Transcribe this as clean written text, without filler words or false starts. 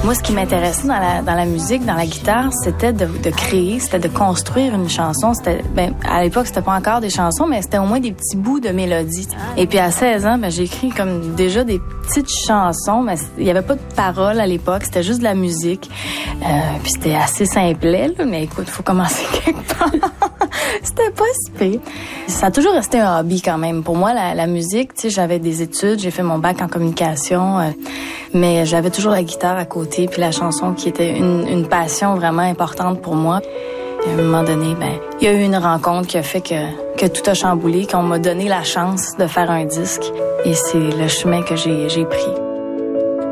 Moi, ce qui m'intéressait dans la musique, dans la guitare, c'était de créer, c'était de construire une chanson. C'était, à l'époque, c'était pas encore des chansons, mais c'était au moins des petits bouts de mélodie. Et puis à 16 ans, j'ai écrit comme déjà des petites chansons, mais il y avait pas de paroles à l'époque, c'était juste de la musique. Puis c'était assez simplet, là, mais écoute, faut commencer quelque part. C'était pas si pire. Ça a toujours resté un hobby quand même. Pour moi, la musique, tu sais, j'avais des études, j'ai fait mon bac en communication, mais j'avais toujours la guitare à côté, puis la chanson qui était une passion vraiment importante pour moi. Et à un moment donné, il y a eu une rencontre qui a fait que tout a chamboulé, qu'on m'a donné la chance de faire un disque. Et c'est le chemin que j'ai pris.